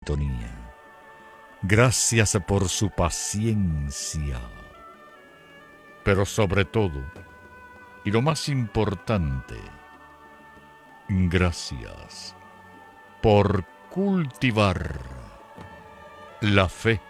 sintonía. Gracias por su paciencia. Pero sobre todo, y lo más importante, gracias por cultivar la fe